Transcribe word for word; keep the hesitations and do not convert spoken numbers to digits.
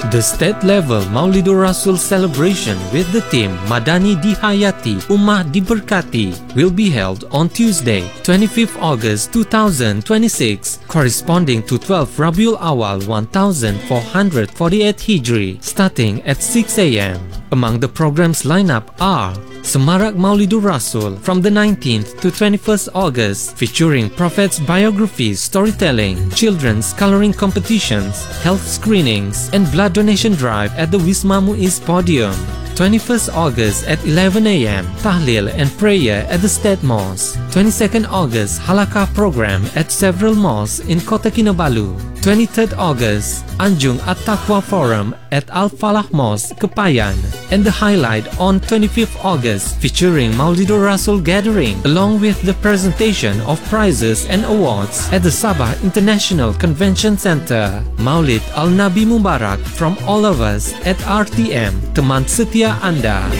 The state-level Maulidur Rasul celebration with the theme Madani Dihayati, Ummah Diberkati will be held on Tuesday, twenty-fifth August two thousand twenty-six, corresponding to twelfth Rabiul Awal fourteen forty-eight Hijri, starting at six A M Among the program's lineup are Semarak Maulidur Rasul from the nineteenth to twenty-first August, featuring Prophet's biographies, storytelling, children's coloring competitions, health screenings, and blood donation drive at the Wisma Muiz Podium. twenty-first August at eleven A M Tahlil and prayer at the State Mosque. twenty-second August Halakah program at several mosques in Kota Kinabalu. twenty-third August Anjung At-Taqwa Forum at Al-Falah Mosque, Kepayan. And the highlight on twenty-fifth August featuring Maulidur Rasul gathering along with the presentation of prizes and awards at the Sabah International Convention Center. Maulid Al-Nabi Mubarak from all of us at R T M, teman setia Anda.